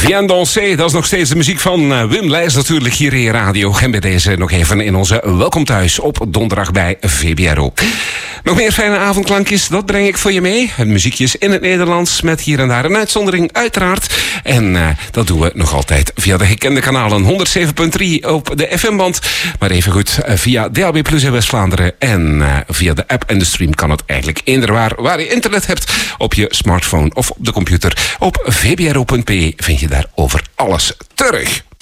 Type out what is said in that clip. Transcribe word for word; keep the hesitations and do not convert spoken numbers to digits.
Viens danser, dat is nog steeds de muziek van uh, Wim Leijs natuurlijk hier in Radio. En bij deze nog even in onze Welkom Thuis op donderdag bij V B R O. Nog meer fijne avondklankjes, dat breng ik voor je mee. Muziekjes in het Nederlands met hier en daar een uitzondering uiteraard. En uh, dat doen we nog altijd via de gekende kanalen honderdzeven punt drie op de F M-band. Maar even goed uh, via D A B plus in West-Vlaanderen. En uh, via de app en de stream kan het eigenlijk eender waar, waar je internet hebt. Op je smartphone of op de computer. Op v b r o punt p vind je daar over alles terug.